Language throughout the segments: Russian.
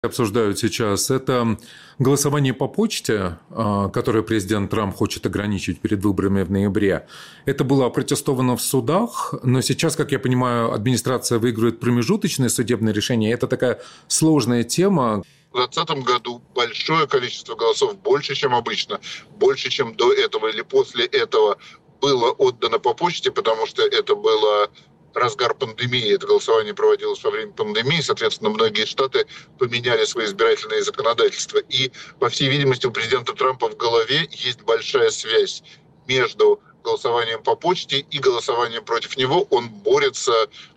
Обсуждают сейчас, это голосование по почте, которое президент Трамп хочет ограничить перед выборами в ноябре. Это было опротестовано в судах, но сейчас, как я понимаю, администрация выигрывает промежуточное судебное решение. Это такая сложная тема. В 2020 году большое количество голосов, больше, чем обычно, больше, чем до этого или после этого, было отдано по почте, потому что это было разгар пандемии. Это голосование проводилось во время пандемии, соответственно, многие штаты поменяли свои избирательные законодательства. И, по всей видимости, у президента Трампа в голове есть большая связь между голосованием по почте и голосованием против него. Он борется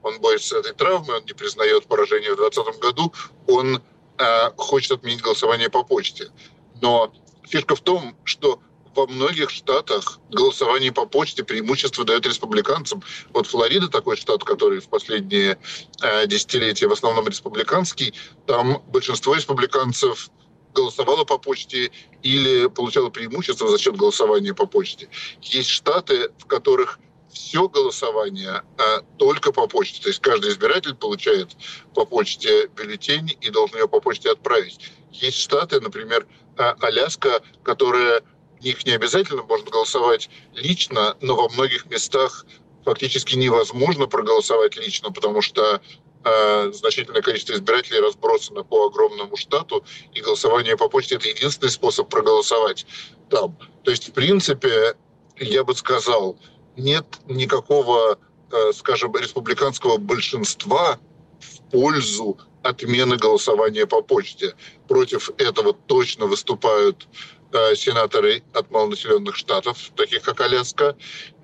с этой травмой, он не признает поражение в 2020 году, он хочет отменить голосование по почте. Но фишка в том, что во многих штатах голосование по почте преимущество дает республиканцам. Вот Флорида такой штат, который в последние десятилетия в основном республиканский. Там большинство республиканцев голосовало по почте или получало преимущество за счет голосования по почте. Есть штаты, в которых все голосование только по почте. То есть каждый избиратель получает по почте бюллетень и должен ее по почте отправить. Есть штаты, например, Аляска, которая в них не обязательно можно голосовать лично, но во многих местах фактически невозможно проголосовать лично, потому что значительное количество избирателей разбросано по огромному штату, и голосование по почте — это единственный способ проголосовать там. То есть, в принципе, я бы сказал, нет никакого, скажем, республиканского большинства в пользу отмены голосования по почте. Против этого точно выступают сенаторы от малонаселенных штатов, таких как Аляска,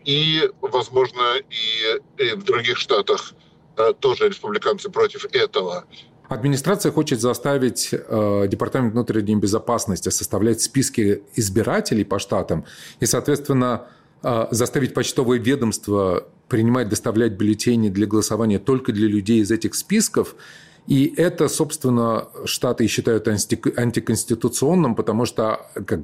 и, возможно, и в других штатах тоже республиканцы против этого. Администрация хочет заставить Департамент внутренней безопасности составлять списки избирателей по штатам и, соответственно, заставить почтовое ведомство доставлять бюллетени для голосования только для людей из этих списков. И это, собственно, штаты считают антиконституционным, потому что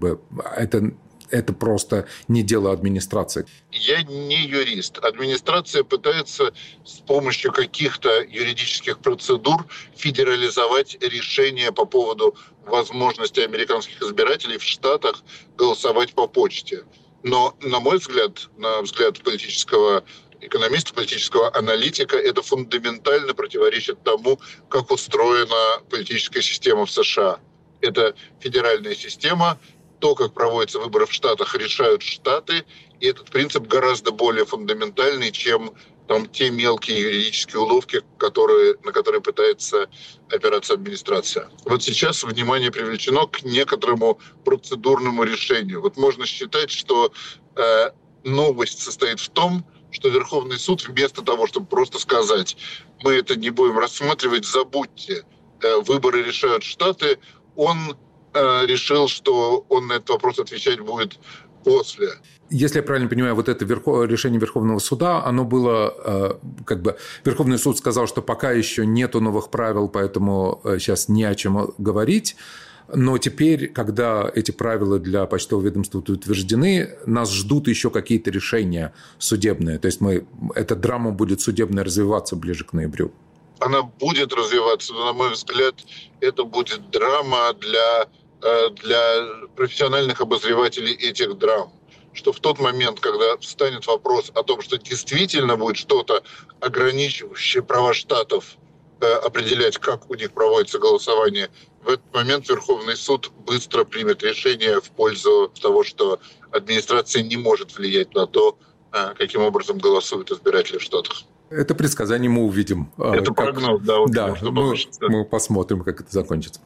это просто не дело администрации. Я не юрист. Администрация пытается с помощью каких-то юридических процедур федерализовать решения по поводу возможности американских избирателей в штатах голосовать по почте. Но, на мой взгляд, на взгляд политического экономиста, политического аналитика, это фундаментально противоречит тому, как устроена политическая система в США. Это федеральная система, то, как проводятся выборы в штатах, решают штаты, и этот принцип гораздо более фундаментальный, чем те мелкие юридические уловки, на которые пытается опираться администрация. Вот сейчас внимание привлечено к некоторому процедурному решению. Вот можно считать, что новость состоит в том, что Верховный суд вместо того, чтобы просто сказать, мы это не будем рассматривать, забудьте, выборы решают штаты, он решил, что он на этот вопрос отвечать будет после. Если я правильно понимаю, вот это решение Верховного суда, оно было, Верховный суд сказал, что пока еще нету новых правил, поэтому сейчас не о чем говорить. Но теперь, когда эти правила для почтового ведомства утверждены, нас ждут еще какие-то решения судебные. То есть эта драма будет судебная развиваться ближе к ноябрю. Она будет развиваться, но, на мой взгляд, это будет драма для профессиональных обозревателей этих драм. Что в тот момент, когда встанет вопрос о том, что действительно будет что-то, ограничивающее права штатов определять, как у них проводится голосование, в этот момент Верховный суд быстро примет решение в пользу того, что администрация не может влиять на то, каким образом голосуют избиратели в штатах. Это предсказание мы увидим. Это прогноз, да. Да, мы посмотрим, как это закончится.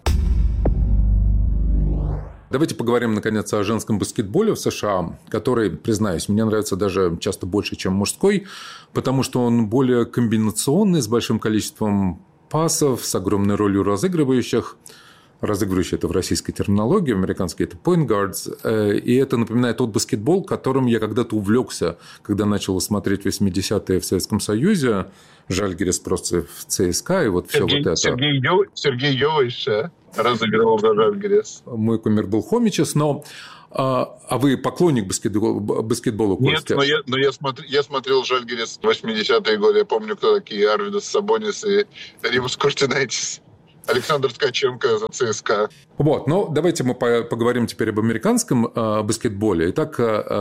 Давайте поговорим, наконец, о женском баскетболе в США, который, признаюсь, мне нравится даже часто больше, чем мужской, потому что он более комбинационный, с большим количеством пасов, с огромной ролью разыгрывающих. Разыгрывающие – это в российской терминологии, в американской – это point guards. И это напоминает тот баскетбол, которым я когда-то увлекся, когда начал смотреть 80-е в Советском Союзе. Жальгирис просто в ЦСКА, и вот все вот это. Сергей Йович разыгрывал за Жальгирис. Мой кумир был Хомичес, но... А вы поклонник баскетбола, Костя? Нет, но я смотрел Жальгирис в 80-е годы. Я помню, кто такие Арвидас Сабонис и Римус Куртинайтис. Александр Ткаченко за ЦСКА. Вот, но давайте мы поговорим теперь об американском баскетболе. Итак,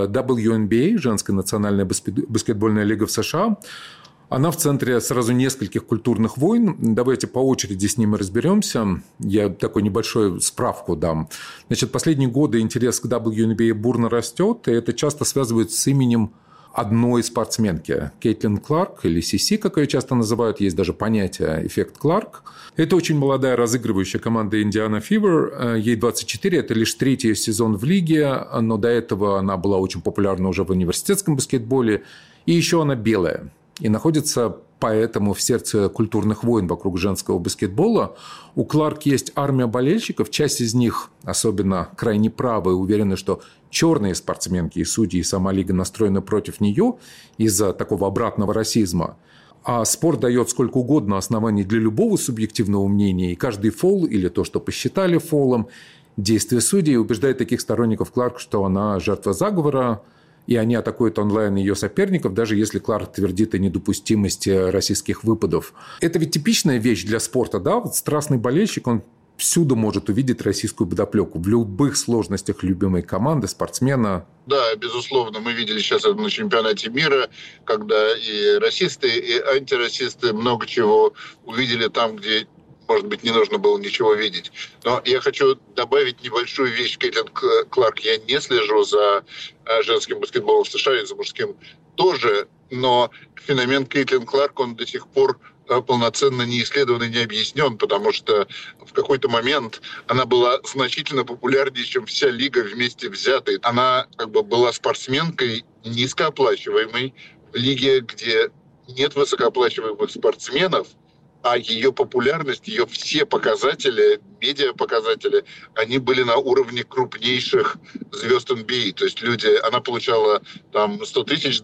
WNBA, женская национальная баскетбольная лига в США, она в центре сразу нескольких культурных войн. Давайте по очереди с ними разберемся. Я такой небольшую справку дам. Значит, последние годы интерес к WNBA бурно растет, и это часто связывают с именем одной спортсменки. Кейтлин Кларк, или Сиси, как ее часто называют, есть даже понятие «эффект Кларк». Это очень молодая разыгрывающая команда Indiana Fever. Ей 24, это лишь третий сезон в лиге, но до этого она была очень популярна уже в университетском баскетболе. И еще она белая. И находится поэтому в сердце культурных войн вокруг женского баскетбола. У Кларк есть армия болельщиков, часть из них, особенно крайне правые, уверены, что черные спортсменки и судьи, и сама лига настроены против нее из-за такого обратного расизма. А спорт дает сколько угодно оснований для любого субъективного мнения, и каждый фол или то, что посчитали фолом, действия судей убеждает таких сторонников Кларк, что она жертва заговора, и они атакуют онлайн ее соперников, даже если Кларк твердит о недопустимости расистских выпадов. Это ведь типичная вещь для спорта, да? Вот страстный болельщик, он всюду может увидеть российскую подоплеку. В любых сложностях любимой команды, спортсмена. Да, безусловно, мы видели сейчас это на чемпионате мира, когда и расисты, и антирасисты много чего увидели там, где, может быть, не нужно было ничего видеть. Но я хочу добавить небольшую вещь. Кейтлин Кларк, я не слежу за женским баскетболом в США и за мужским тоже, но феномен Кейтлин Кларк, он до сих пор полноценно не исследован и не объяснен, потому что в какой-то момент она была значительно популярнее, чем вся лига вместе взятая. Она как бы была спортсменкой низкооплачиваемой в лиге, где нет высокооплачиваемых спортсменов, а ее популярность, ее все показатели, медиапоказатели, они были на уровне крупнейших звезд NBA. То есть она получала там $100 тысяч,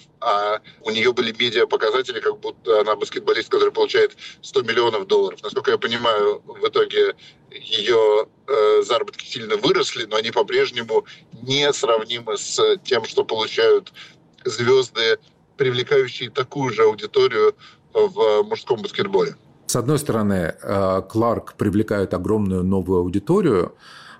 а у нее были медиапоказатели, как будто она баскетболист, который получает $100 миллионов. Насколько я понимаю, в итоге ее заработки сильно выросли, но они по-прежнему не сравнимы с тем, что получают звезды, привлекающие такую же аудиторию в мужском баскетболе. С одной стороны, Кларк привлекает огромную новую аудиторию,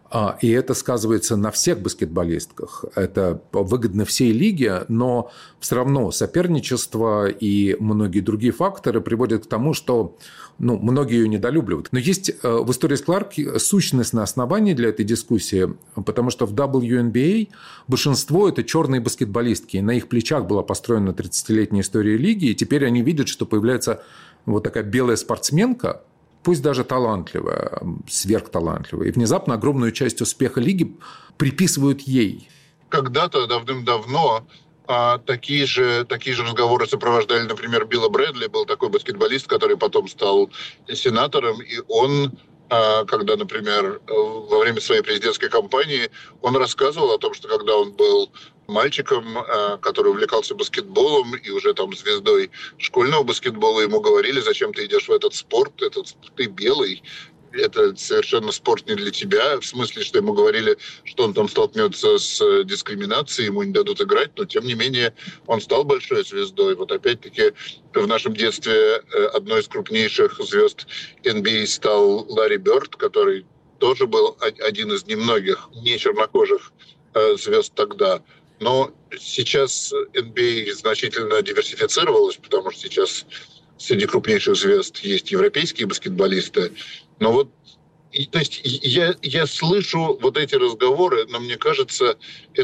и это сказывается на всех баскетболистках. Это выгодно всей лиге, но все равно соперничество и многие другие факторы приводят к тому, что многие ее недолюбливают. Но есть в истории с Кларк сущностное основание для этой дискуссии, потому что в WNBA большинство – это черные баскетболистки. И на их плечах была построена 30-летняя история лиги, и теперь они видят, что появляется вот такая белая спортсменка, пусть даже талантливая, сверхталантливая. И внезапно огромную часть успеха лиги приписывают ей. Когда-то, давным-давно, такие же разговоры сопровождали, например, Билла Брэдли, был такой баскетболист, который потом стал сенатором, и он, когда, например, во время своей президентской кампании, он рассказывал о том, что когда он был мальчиком, который увлекался баскетболом и уже там звездой школьного баскетбола, ему говорили: зачем ты идешь в этот спорт, ты белый, это совершенно спорт не для тебя, в смысле, что ему говорили, что он там столкнется с дискриминацией, ему не дадут играть, но тем не менее он стал большой звездой. Вот опять-таки в нашем детстве одной из крупнейших звезд NBA стал Ларри Бёрд, который тоже был один из немногих не чернокожих звезд тогда. Но сейчас NBA значительно диверсифицировалась, потому что сейчас среди крупнейших звезд есть европейские баскетболисты. Но вот, то есть я слышу вот эти разговоры, но мне кажется,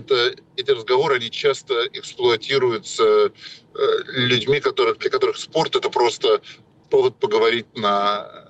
эти разговоры, они часто эксплуатируются людьми, для которых спорт — это просто повод поговорить на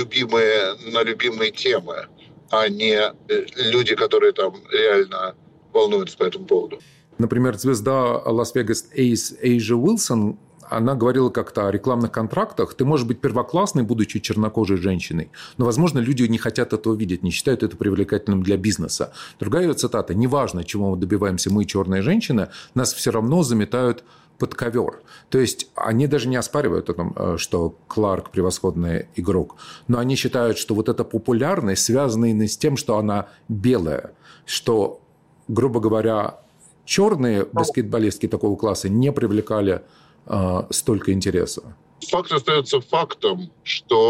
любимые темы, а не люди, которые там реально волнуются по этому поводу. Например, звезда Лас-Вегас Эйжа Уилсон, она говорила как-то о рекламных контрактах. Ты можешь быть первоклассной, будучи чернокожей женщиной. Но, возможно, люди не хотят этого видеть, не считают это привлекательным для бизнеса. Другая ее цитата: «Неважно, чего мы добиваемся, мы, черные женщины, нас все равно заметают под ковер». То есть они даже не оспаривают о том, что Кларк превосходный игрок, но они считают, что вот эта популярность связана именно с тем, что она белая, что, грубо говоря, черные баскетболистки такого класса не привлекали столько интереса. Факт остается фактом, что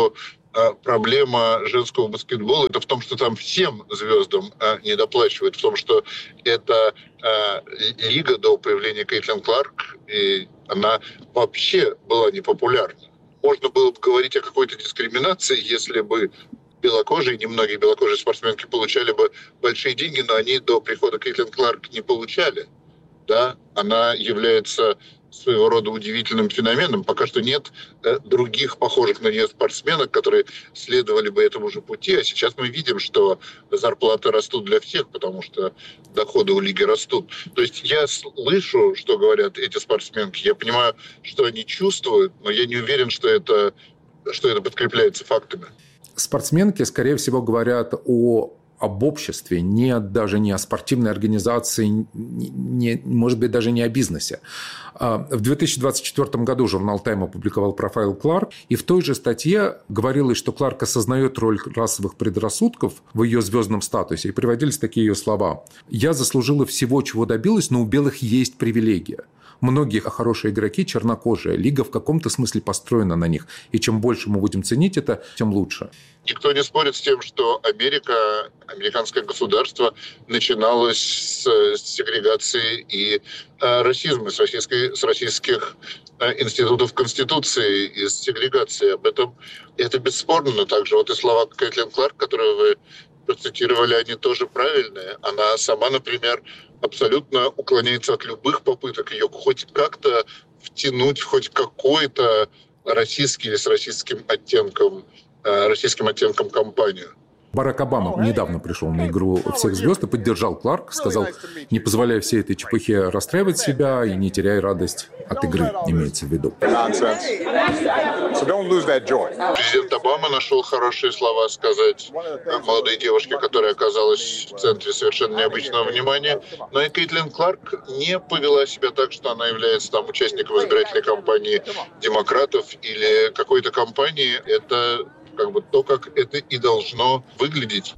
проблема женского баскетбола это в том, что там всем звездам недоплачивают, в том, что это лига до появления Кейтлин Кларк, и она вообще была непопулярна. Можно было бы говорить о какой-то дискриминации, если бы белокожие, немногие белокожие спортсменки получали бы большие деньги, но они до прихода Кейтлин Кларк не получали. Да? Она является своего рода удивительным феноменом. Пока что нет других похожих на нее спортсменок, которые следовали бы этому же пути. А сейчас мы видим, что зарплаты растут для всех, потому что доходы у лиги растут. То есть я слышу, что говорят эти спортсменки, я понимаю, что они чувствуют, но я не уверен, что это подкрепляется фактами. Спортсменки, скорее всего, говорят об обществе, даже не о спортивной организации, может быть, даже не о бизнесе. В 2024 году журнал «Тайм» опубликовал профайл Кларк, и в той же статье говорилось, что Кларк осознает роль расовых предрассудков в ее звездном статусе, и приводились такие ее слова. «Я заслужила всего, чего добилась, но у белых есть привилегия. Многие хорошие игроки чернокожие. Лига в каком-то смысле построена на них. И чем больше мы будем ценить это, тем лучше». Никто не спорит с тем, что американское государство начиналось с сегрегации и расизма, с российских институтов Конституции, из сегрегации. Об этом это бесспорно. Но также вот и слова Кейтлин Кларк, которые вы процитировали, они тоже правильные. Она сама, например, абсолютно уклоняется от любых попыток ее хоть как-то втянуть в хоть какой-то российский или с российским оттенком компанию. Барак Обама недавно пришел на игру всех звезд и поддержал Кларк, сказал, не позволяя всей этой чепухе расстраивать себя и не теряя радость от игры, имеется в виду. Президент Обама нашел хорошие слова сказать молодой девушке, которая оказалась в центре совершенно необычного внимания. Но и Кейтлин Кларк не повела себя так, что она является там участником избирательной кампании демократов или какой-то кампании. Это как бы то, как это и должно выглядеть.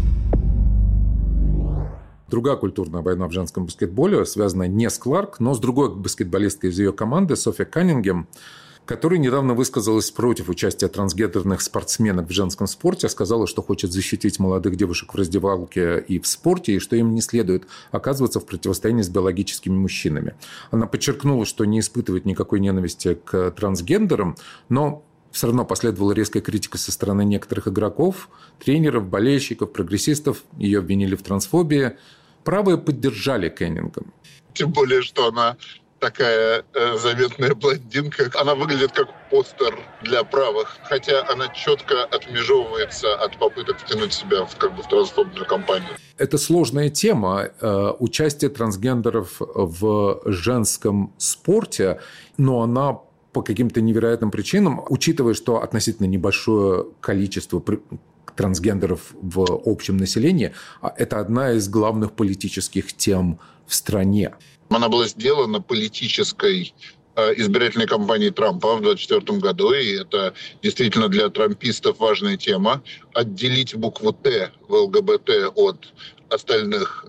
Другая культурная война в женском баскетболе связана не с Кларк, но с другой баскетболисткой из ее команды, Софи Каннингем, которая недавно высказалась против участия трансгендерных спортсменок в женском спорте, сказала, что хочет защитить молодых девушек в раздевалке и в спорте, и что им не следует оказываться в противостоянии с биологическими мужчинами. Она подчеркнула, что не испытывает никакой ненависти к трансгендерам, но все равно последовала резкая критика со стороны некоторых игроков, тренеров, болельщиков, прогрессистов. Ее обвинили в трансфобии. Правые поддержали Каннингем. Тем более, что она такая заметная блондинка. Она выглядит как постер для правых, хотя она четко отмежевывается от попыток втянуть себя в трансфобную кампанию. Это сложная тема. Участие трансгендеров в женском спорте, но она по каким-то невероятным причинам, учитывая, что относительно небольшое количество трансгендеров в общем населении, это одна из главных политических тем в стране. Она была сделана политической избирательной кампанией Трампа в 2024 году, и это действительно для трампистов важная тема. Отделить букву «Т» в ЛГБТ от остальных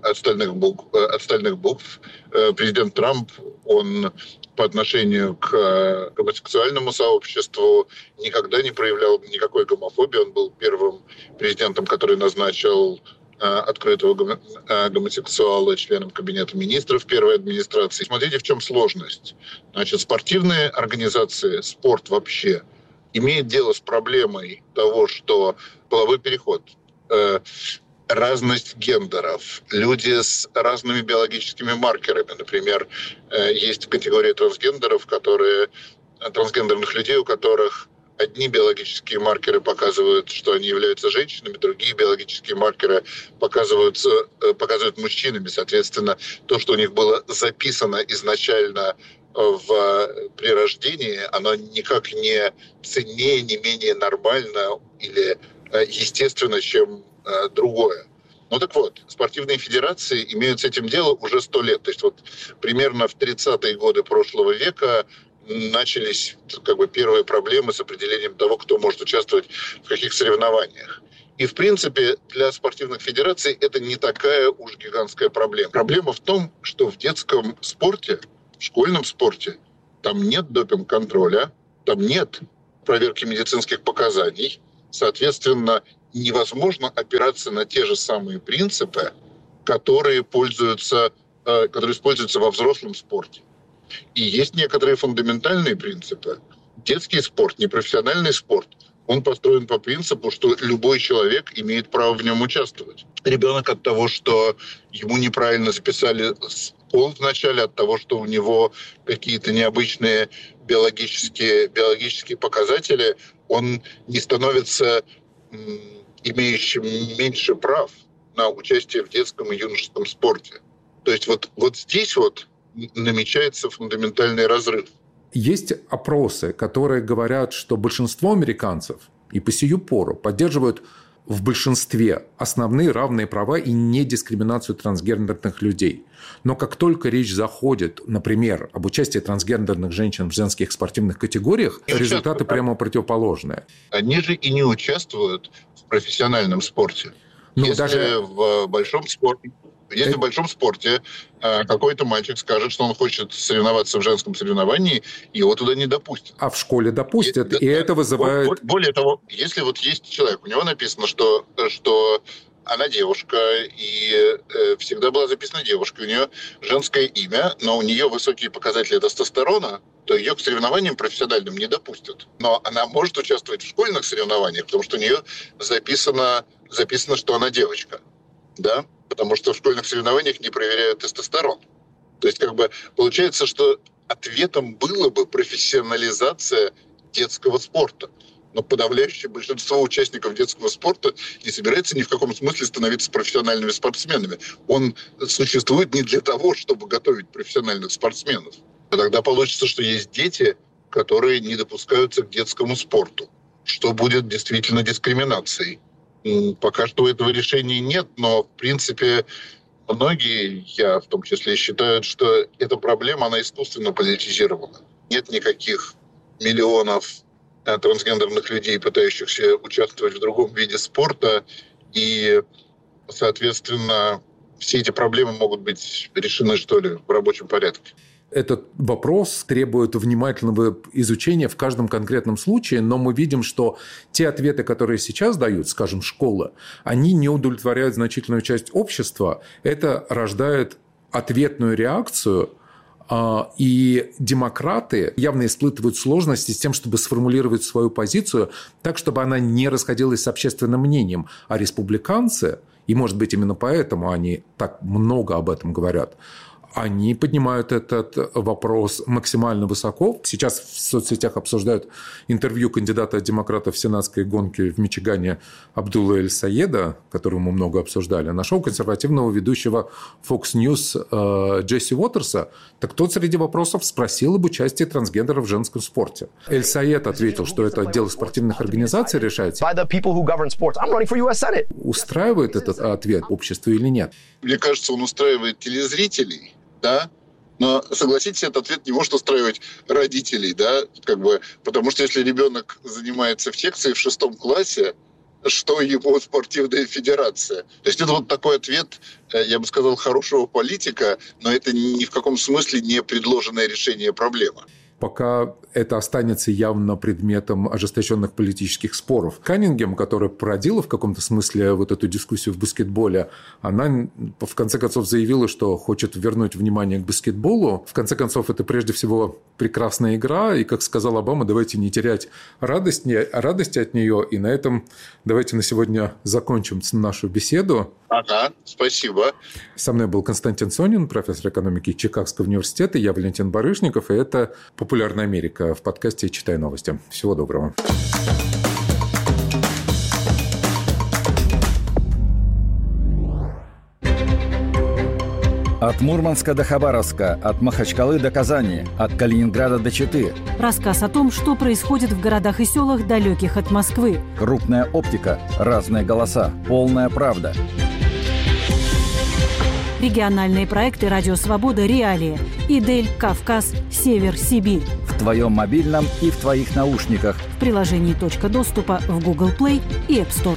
букв. Президент Трамп, он по отношению к гомосексуальному сообществу никогда не проявлял никакой гомофобии. Он был первым президентом, который назначил открытого гомосексуала членом Кабинета министров первой администрации. Смотрите, в чем сложность. Значит, спортивные организации, спорт вообще, имеет дело с проблемой того, что половой переход, разность гендеров, люди с разными биологическими маркерами. Например, есть категория трансгендерных людей, у которых одни биологические маркеры показывают, что они являются женщинами, другие биологические маркеры показывают мужчинами. Соответственно, то, что у них было записано изначально при рождении, оно никак не ценнее, не менее нормально или естественно, чем другое. Ну так вот, спортивные федерации имеют с этим дело уже 100 лет. То есть вот примерно в 30-е годы прошлого века начались первые проблемы с определением того, кто может участвовать в каких соревнованиях. И, в принципе, для спортивных федераций это не такая уж гигантская проблема. Проблема в том, что в детском спорте, в школьном спорте, там нет допинг-контроля, там нет проверки медицинских показаний, Соответственно, невозможно опираться на те же самые принципы, которые используются во взрослом спорте. И есть некоторые фундаментальные принципы. Детский спорт, непрофессиональный спорт, он построен по принципу, что любой человек имеет право в нем участвовать. Ребенок от того, что ему неправильно записали пол вначале, от того, что у него какие-то необычные биологические показатели, он не становится имеющим меньше прав на участие в детском и юношеском спорте. То есть вот здесь намечается фундаментальный разрыв. Есть опросы, которые говорят, что большинство американцев и по сию пору поддерживают в большинстве основные равные права и недискриминацию трансгендерных людей. Но как только речь заходит, например, об участии трансгендерных женщин в женских спортивных категориях, результаты прямо противоположные. Они же и не участвуют в профессиональном спорте. Если в большом спорте какой-то мальчик скажет, что он хочет соревноваться в женском соревновании, его туда не допустят. А в школе допустят, и это вызывает... Более того, если есть человек, у него написано, что она девушка, и всегда была записана девушка, у нее женское имя, но у нее высокие показатели тестостерона, то ее к соревнованиям профессиональным не допустят. Но она может участвовать в школьных соревнованиях, потому что у нее записано, что она девочка. Да? Потому что в школьных соревнованиях не проверяют тестостерон. То есть получается, что ответом было бы профессионализация детского спорта. Но подавляющее большинство участников детского спорта не собирается ни в каком смысле становиться профессиональными спортсменами. Он существует не для того, чтобы готовить профессиональных спортсменов. А тогда получится, что есть дети, которые не допускаются к детскому спорту, что будет действительно дискриминацией. Пока что этого решения нет, но, в принципе, многие, я в том числе, считают, что эта проблема, она искусственно политизирована. Нет никаких миллионов трансгендерных людей, пытающихся участвовать в другом виде спорта, и, соответственно, все эти проблемы могут быть решены, в рабочем порядке. Этот вопрос требует внимательного изучения в каждом конкретном случае, но мы видим, что те ответы, которые сейчас дают, скажем, школа, они не удовлетворяют значительную часть общества. Это рождает ответную реакцию, и демократы явно испытывают сложности с тем, чтобы сформулировать свою позицию так, чтобы она не расходилась с общественным мнением. А республиканцы, и, может быть, именно поэтому они так много об этом говорят, они поднимают этот вопрос максимально высоко. Сейчас в соцсетях обсуждают интервью кандидата от демократов в сенатской гонке в Мичигане Абдулла Эль-Саеда, которого мы много обсуждали, на шоу консервативного ведущего Fox News Джесси Уотерса. Так тот среди вопросов спросил об участии трансгендеров в женском спорте. Эль-Саед ответил, что это дело спортивных организаций решается. Устраивает этот ответ обществу или нет? Мне кажется, он устраивает телезрителей. Да? Но, согласитесь, этот ответ не может устраивать родителей, да? Потому что если ребенок занимается в секции в 6 классе, что его спортивная федерация? То есть это такой ответ, я бы сказал, хорошего политика, но это ни в каком смысле не предложенное решение проблемы. Пока это останется явно предметом ожесточенных политических споров. Каннингем, которая породила в каком-то смысле эту дискуссию в баскетболе, она в конце концов заявила, что хочет вернуть внимание к баскетболу. В конце концов, это прежде всего прекрасная игра, и, как сказал Обама, давайте не терять радости от нее, и на этом давайте на сегодня закончим нашу беседу. Ага, спасибо. Со мной был Константин Сонин, профессор экономики Чикагского университета, я Валентин Барышников, и это «Популярная Америка» в подкасте «Читай новости». Всего доброго. От Мурманска до Хабаровска, от Махачкалы до Казани, от Калининграда до Читы. Рассказ о том, что происходит в городах и селах, далеких от Москвы. Крупная оптика, разные голоса, полная правда. Региональные проекты «Радио Свобода», «Реалии», «Идель», «Кавказ», «Север», «Сибирь». В твоем мобильном и в твоих наушниках. В приложении «Точка доступа» в Google Play и App Store.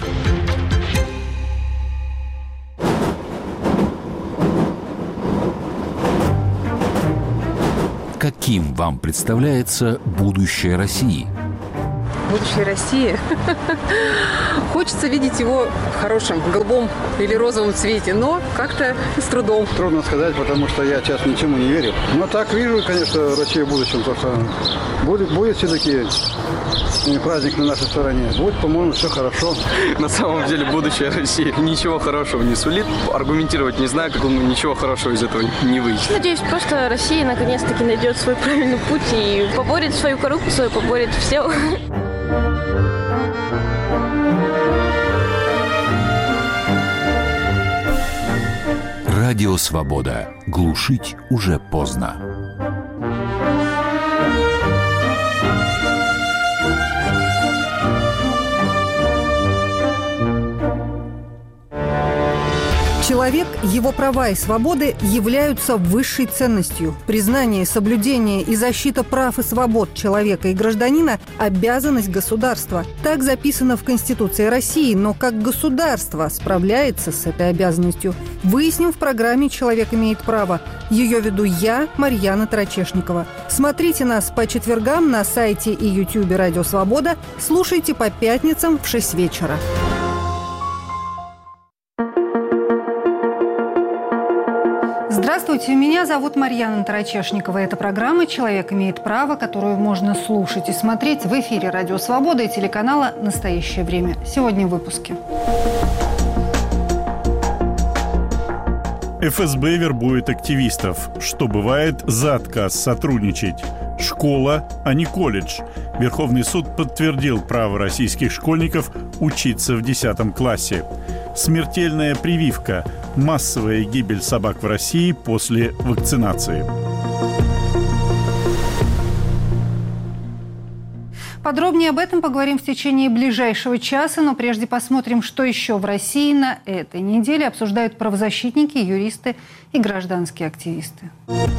Каким вам представляется будущее России? будущей России. Хочется видеть его в хорошем, голубом или розовом цвете, но как-то с трудом. Трудно сказать, потому что я сейчас ничему не верю. Но так вижу, конечно, Россию в будущем, потому что будет все-таки праздник на нашей стороне. Будет, по-моему, все хорошо. На самом деле будущее России ничего хорошего не сулит. Аргументировать не знаю, как ничего хорошего из этого не выйдет. Надеюсь, просто Россия наконец-таки найдет свой правильный путь и поборет свою коррупцию, поборет все. Радио «Свобода». Глушить уже поздно. Человек, его права и свободы являются высшей ценностью. Признание, соблюдение и защита прав и свобод человека и гражданина – обязанность государства. Так записано в Конституции России, но как государство справляется с этой обязанностью? Выясним в программе «Человек имеет право». Ее веду я, Марьяна Тарачешникова. Смотрите нас по четвергам на сайте и ютубе «Радио Свобода». Слушайте по пятницам в 6 вечера. Здравствуйте, меня зовут Марьяна Тарачешникова. Это программа «Человек имеет право», которую можно слушать и смотреть в эфире «Радио Свобода» и телеканала «Настоящее время». Сегодня в выпуске. ФСБ вербует активистов. Что бывает за отказ сотрудничать? Школа, а не колледж. Верховный суд подтвердил право российских школьников учиться в 10 классе. Смертельная прививка. Массовая гибель собак в России после вакцинации. Подробнее об этом поговорим в течение ближайшего часа, но прежде посмотрим, что еще в России на этой неделе обсуждают правозащитники, юристы и гражданские активисты.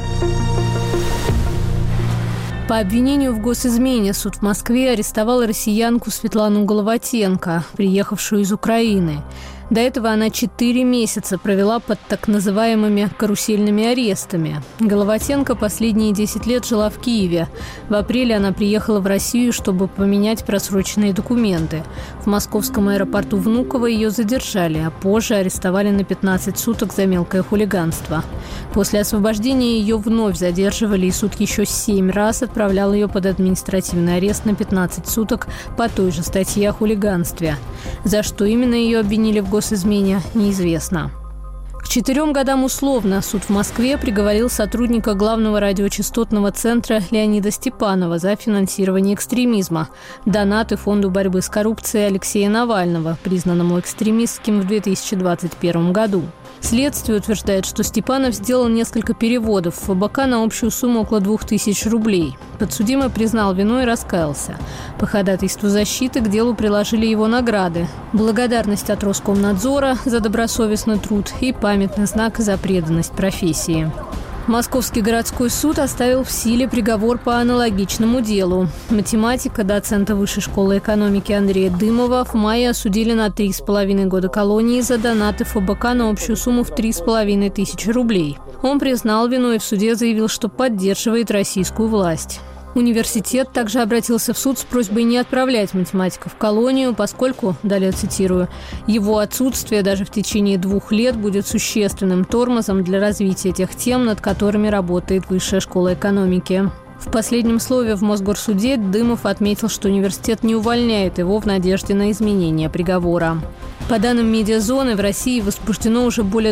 По обвинению в госизмене суд в Москве арестовал россиянку Светлану Головатенко, приехавшую из Украины. До этого она 4 месяца провела под так называемыми карусельными арестами. Головатенко последние 10 лет жила в Киеве. В апреле она приехала в Россию, чтобы поменять просроченные документы. В московском аэропорту Внуково ее задержали, а позже арестовали на 15 суток за мелкое хулиганство. После освобождения ее вновь задерживали, и суд еще 7 раз отправлял ее под административный арест на 15 суток по той же статье о хулиганстве. За что именно ее обвинили в госизмене, неизвестно. К 4 годам условно суд в Москве приговорил сотрудника главного радиочастотного центра Леонида Степанова за финансирование экстремизма, донаты Фонду борьбы с коррупцией Алексея Навального, признанному экстремистским в 2021 году. Следствие утверждает, что Степанов сделал несколько переводов в ФБК на общую сумму около 2000 рублей. Подсудимый признал вину и раскаялся. По ходатайству защиты к делу приложили его награды: благодарность от Роскомнадзора за добросовестный труд и памятный знак за преданность профессии. Московский городской суд оставил в силе приговор по аналогичному делу. Математика, доцента Высшей школы экономики Андрея Дымова в мае осудили на 3,5 года колонии за донаты ФБК на общую сумму в 3500 рублей. Он признал вину и в суде заявил, что поддерживает российскую власть. Университет также обратился в суд с просьбой не отправлять математика в колонию, поскольку, далее цитирую, его отсутствие даже в течение 2 лет будет существенным тормозом для развития тех тем, над которыми работает Высшая школа экономики. В последнем слове в Мосгорсуде Дымов отметил, что университет не увольняет его в надежде на изменение приговора. По данным «Медиазоны», в России возбуждено уже более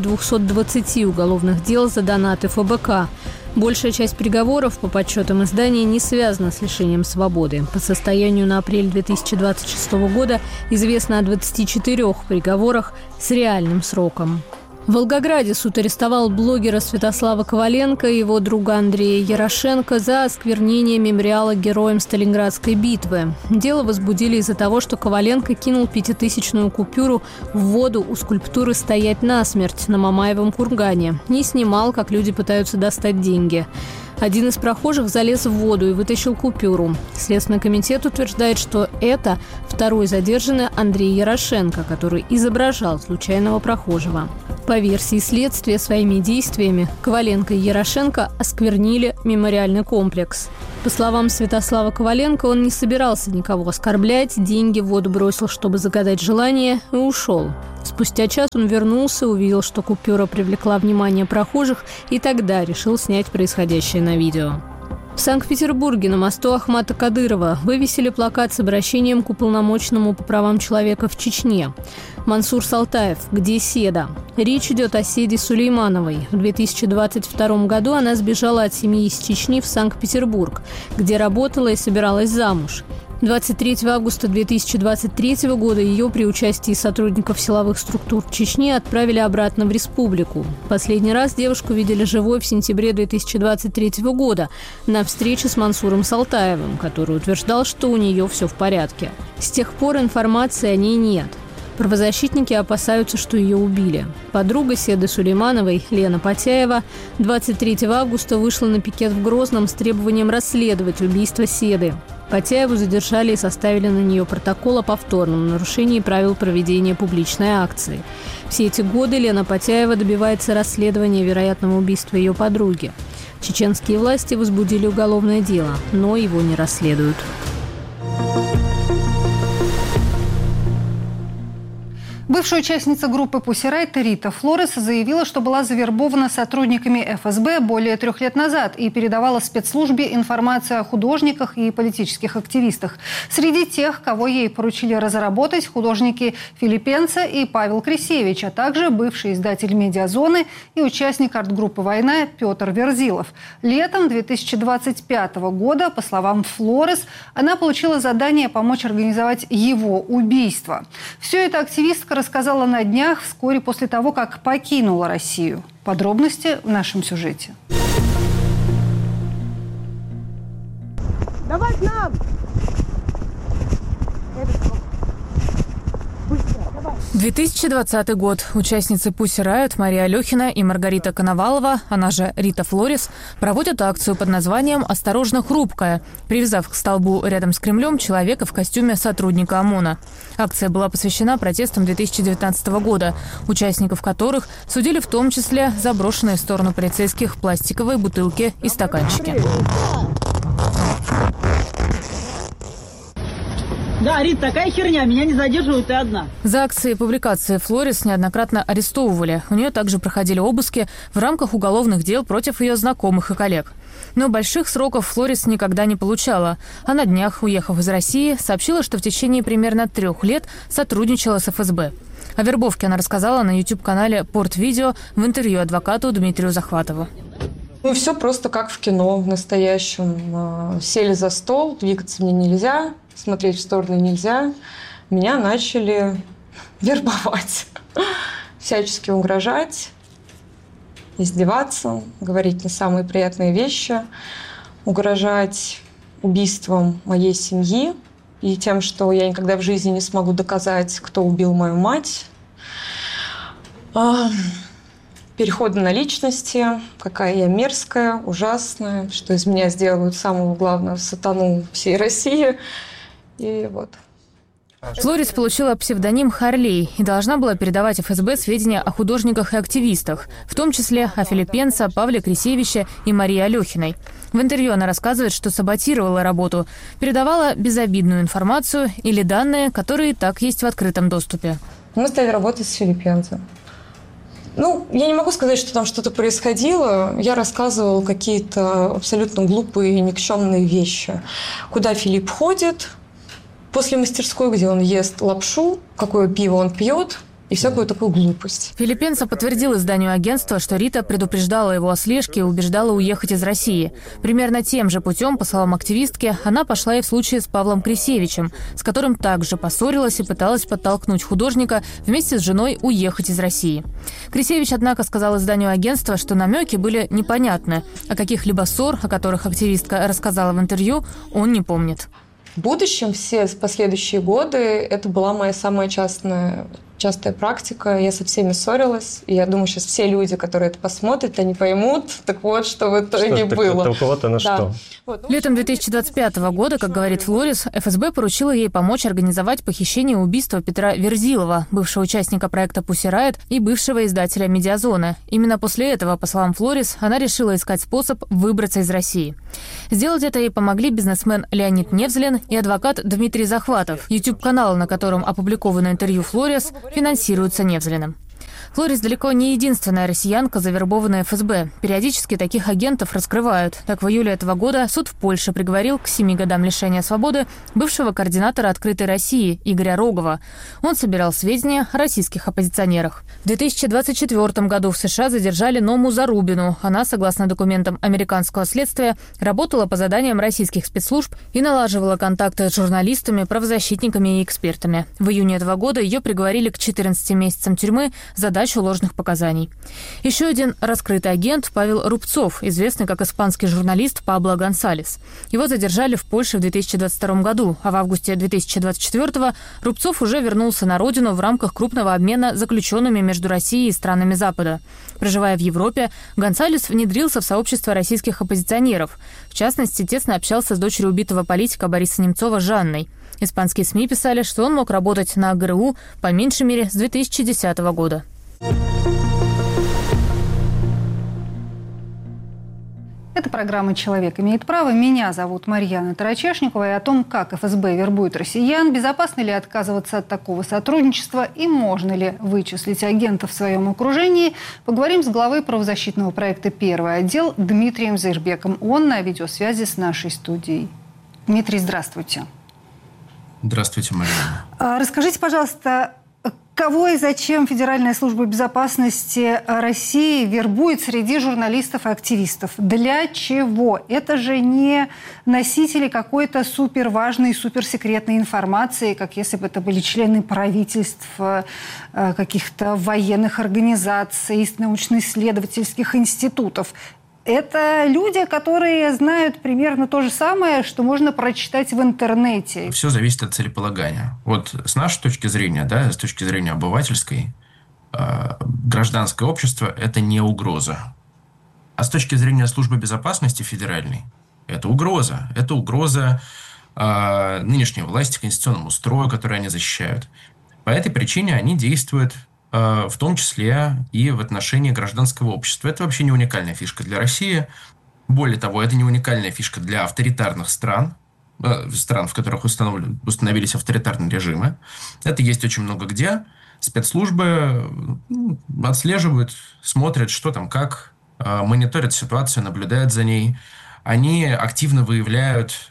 220 уголовных дел за донаты ФБК. Большая часть приговоров, по подсчетам издания, не связана с лишением свободы. По состоянию на апрель 2026 года известно о 24 приговорах с реальным сроком. В Волгограде суд арестовал блогера Святослава Коваленко и его друга Андрея Ярошенко за осквернение мемориала героям Сталинградской битвы. Дело возбудили из-за того, что Коваленко кинул 5000-ную купюру в воду у скульптуры «Стоять насмерть» на Мамаевом кургане. Не снимал, как люди пытаются достать деньги. Один из прохожих залез в воду и вытащил купюру. Следственный комитет утверждает, что это второй задержанный Андрей Ярошенко, который изображал случайного прохожего. По версии следствия, своими действиями Коваленко и Ярошенко осквернили мемориальный комплекс. По словам Святослава Коваленко, он не собирался никого оскорблять, деньги в воду бросил, чтобы загадать желание, и ушел. Спустя час он вернулся, увидел, что купюра привлекла внимание прохожих, и тогда решил снять происходящее на видео. В Санкт-Петербурге на мосту Ахмата Кадырова вывесили плакат с обращением к уполномоченному по правам человека в Чечне. Мансур Салтаев, где Седа? Речь идет о Седе Сулеймановой. В 2022 году она сбежала от семьи из Чечни в Санкт-Петербург, где работала и собиралась замуж. 23 августа 2023 года ее при участии сотрудников силовых структур Чечни отправили обратно в республику. Последний раз девушку видели живой в сентябре 2023 года на встрече с Мансуром Салтаевым, который утверждал, что у нее все в порядке. С тех пор информации о ней нет. Правозащитники опасаются, что ее убили. Подруга Седы Сулеймановой, Лена Потяева, 23 августа вышла на пикет в Грозном с требованием расследовать убийство Седы. Потяеву задержали и составили на нее протокол о повторном нарушении правил проведения публичной акции. Все эти годы Лена Потяева добивается расследования вероятного убийства ее подруги. Чеченские власти возбудили уголовное дело, но его не расследуют. Бывшая участница группы Pussy Riot Рита Флорес заявила, что была завербована сотрудниками ФСБ более 3 лет назад и передавала спецслужбе информацию о художниках и политических активистах. Среди тех, кого ей поручили разработать, художники Филиппенца и Павел Крисевич, а также бывший издатель «Медиазоны» и участник арт-группы «Война» Петр Верзилов. Летом 2025 года, по словам Флорес, она получила задание помочь организовать его убийство. Все это активистка рассказала на днях, вскоре после того, как покинула Россию. Подробности в нашем сюжете. Давай к нам! 2020 год. Участницы Pussy Riot Мария Алехина и Маргарита Коновалова, она же Рита Флорес, проводят акцию под названием «Осторожно, хрупкая», привязав к столбу рядом с Кремлем человека в костюме сотрудника ОМОНа. Акция была посвящена протестам 2019 года, участников которых судили в том числе за брошенные в сторону полицейских пластиковые бутылки и стаканчики. Да, Рит, такая херня, меня не задерживают, ты одна. За акции и публикации Флорес неоднократно арестовывали. У нее также проходили обыски в рамках уголовных дел против ее знакомых и коллег. Но больших сроков Флорес никогда не получала. А на днях, уехав из России, сообщила, что в течение примерно 3 лет сотрудничала с ФСБ. О вербовке она рассказала на YouTube-канале «Порт-видео» в интервью адвокату Дмитрию Захватову. Ну, все просто как в кино, в настоящем. Сели за стол, двигаться мне нельзя, смотреть в сторону нельзя. Меня начали вербовать, всячески угрожать, издеваться, говорить не самые приятные вещи, угрожать убийством моей семьи и тем, что я никогда в жизни не смогу доказать, кто убил мою мать. Переходы на личности, какая я мерзкая, ужасная, что из меня сделают самого главного сатану всей России. И вот. Флорес получила псевдоним Харлей и должна была передавать ФСБ сведения о художниках и активистах, в том числе о Филиппенце, Павле Крисевиче и Марии Алехиной. В интервью она рассказывает, что саботировала работу, передавала безобидную информацию или данные, которые и так есть в открытом доступе. Мы стали работать с Филиппенцем. Ну, я не могу сказать, что там что-то происходило. Я рассказывала какие-то абсолютно глупые и никчемные вещи. Куда Филипп ходит после мастерской, где он ест лапшу, какое пиво он пьет и всякую такую глупость. Филиппенце подтвердил изданию агентства, что Рита предупреждала его о слежке и убеждала уехать из России. Примерно тем же путем, по словам активистки, она пошла и в случае с Павлом Крисевичем, с которым также поссорилась и пыталась подтолкнуть художника вместе с женой уехать из России. Крисевич, однако, сказал изданию агентства, что намеки были непонятны. О каких-либо ссор, о которых активистка рассказала в интервью, он не помнит. В будущем все последующие годы это была моя самая частая частая практика. Я со всеми ссорилась. И я думаю, сейчас все люди, которые это посмотрят, они поймут, так вот, что в итоге было. Толковато на что? Летом 2025 года, как говорит Флорис, ФСБ поручила ей помочь организовать похищение и убийство Петра Верзилова, бывшего участника проекта «Пусси Райот» и бывшего издателя «Медиазоны». Именно после этого, по словам Флорис, она решила искать способ выбраться из России. Сделать это ей помогли бизнесмен Леонид Невзлин и адвокат Дмитрий Захватов. YouTube-канал, на котором опубликовано интервью Флорис, финансируется Невзлиным. Флорис далеко не единственная россиянка, завербованная ФСБ. Периодически таких агентов раскрывают. Так, в июле этого года суд в Польше приговорил к 7 годам лишения свободы бывшего координатора «Открытой России» Игоря Рогова. Он собирал сведения о российских оппозиционерах. В 2024 году в США задержали Ному Зарубину. Она, согласно документам американского следствия, работала по заданиям российских спецслужб и налаживала контакты с журналистами, правозащитниками и экспертами. В июне этого года ее приговорили к 14 месяцам тюрьмы за дачу ложных показаний. Еще один раскрытый агент Павел Рубцов, известный как испанский журналист Пабло Гонсалес. Его задержали в Польше в 2022 году, а в августе 2024 Рубцов уже вернулся на родину в рамках крупного обмена заключенными между Россией и странами Запада. Проживая в Европе, Гонсалес внедрился в сообщество российских оппозиционеров. В частности, тесно общался с дочерью убитого политика Бориса Немцова Жанной. Испанские СМИ писали, что он мог работать на ГРУ по меньшей мере с 2010 года. Это программа «Человек имеет право». Меня зовут Марьяна Тарачешникова. И о том, как ФСБ вербует россиян, безопасно ли отказываться от такого сотрудничества и можно ли вычислить агентов в своем окружении, поговорим с главой правозащитного проекта «Первый отдел» Дмитрием Зайрбеком. Он на видеосвязи с нашей студией. Дмитрий, здравствуйте. Здравствуйте, Марьяна. Расскажите, пожалуйста, кого и зачем Федеральная служба безопасности России вербует среди журналистов и активистов? Для чего? Это же не носители какой-то суперважной, суперсекретной информации, как если бы это были члены правительств, каких-то военных организаций, научно-исследовательских институтов. Это люди, которые знают примерно то же самое, что можно прочитать в интернете. Все зависит от целеполагания. Вот с нашей точки зрения, да, с точки зрения обывательской, гражданское общество – это не угроза. А с точки зрения службы безопасности федеральной – это угроза. Это угроза нынешней власти, конституционному строю, который они защищают. По этой причине они действуют в том числе и в отношении гражданского общества. Это вообще не уникальная фишка для России. Более того, это не уникальная фишка для авторитарных стран, в которых установились авторитарные режимы. Это есть очень много где. Спецслужбы отслеживают, смотрят, что там как, мониторят ситуацию, наблюдают за ней. Они активно выявляют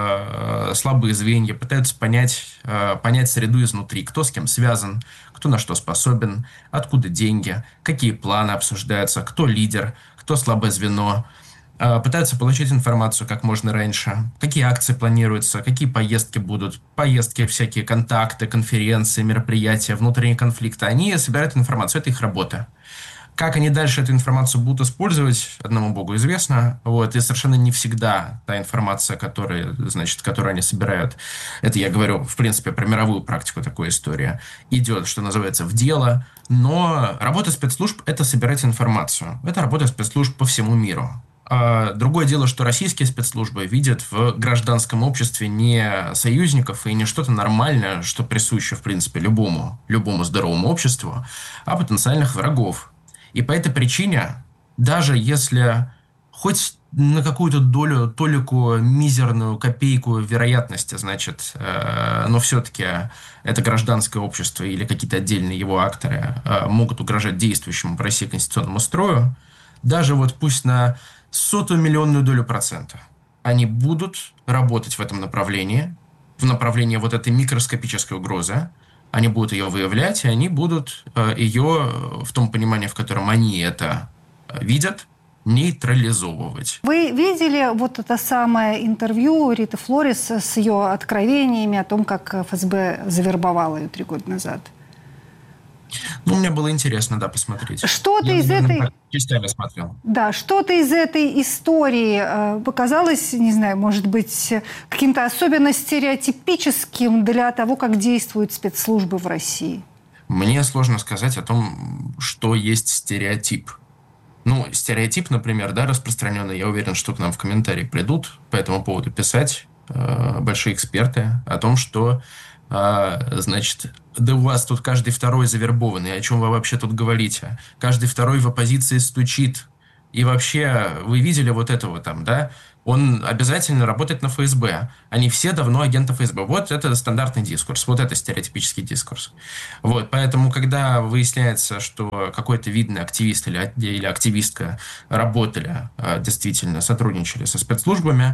слабые звенья, пытаются понять среду изнутри, кто с кем связан, кто на что способен, откуда деньги, какие планы обсуждаются, кто лидер, кто слабое звено. Пытаются получить информацию как можно раньше, какие акции планируются, какие поездки будут, поездки, всякие контакты, конференции, мероприятия, внутренние конфликты. Они собирают информацию, это их работа. Как они дальше эту информацию будут использовать, одному богу известно. Вот. И совершенно не всегда та информация, которую они собирают, это я говорю, в принципе, про мировую практику такой истории, идет, что называется, в дело. Но работа спецслужб – это собирать информацию. Это работа спецслужб по всему миру. Другое дело, что российские спецслужбы видят в гражданском обществе не союзников и не что-то нормальное, что присуще, в принципе, любому здоровому обществу, а потенциальных врагов. И по этой причине, даже если хоть на какую-то долю, толику, мизерную копейку вероятности, но все-таки это гражданское общество или какие-то отдельные его акторы могут угрожать действующему в России конституционному строю, даже вот пусть на 100 миллионную долю процента, они будут работать в этом направлении, в направлении вот этой микроскопической угрозы. Они будут ее выявлять, и они будут ее, в том понимании, в котором они это видят, нейтрализовывать. Вы видели вот это самое интервью Риты Флорис с ее откровениями о том, как ФСБ завербовала ее 3 года назад? Мне было интересно, посмотреть. Что-то из этой... Частями смотрел. Да, что-то из этой истории показалось, не знаю, может быть, каким-то особенно стереотипическим для того, как действуют спецслужбы в России? Мне сложно сказать о том, что есть стереотип. Ну, стереотип, например, да, распространенный, я уверен, что к нам в комментарии придут по этому поводу писать большие эксперты о том, что, значит, да у вас тут каждый второй завербованный, о чем вы вообще тут говорите? Каждый второй в оппозиции стучит. И вообще, вы видели вот этого там, да? Он обязательно работает на ФСБ. Они все давно агенты ФСБ. Вот это стандартный дискурс, вот это стереотипический дискурс. Вот, поэтому, когда выясняется, что какой-то видный активист или активистка работали, действительно сотрудничали со спецслужбами,